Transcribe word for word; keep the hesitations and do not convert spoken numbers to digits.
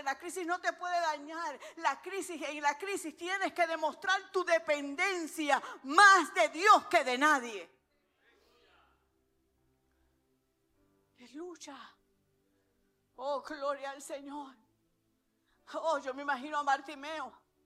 la crisis no te puede dañar. La crisis, en la crisis tienes que demostrar tu dependencia más de Dios que de nadie. Es lucha. Oh, gloria al Señor. Oh, yo me imagino a Bartimeo.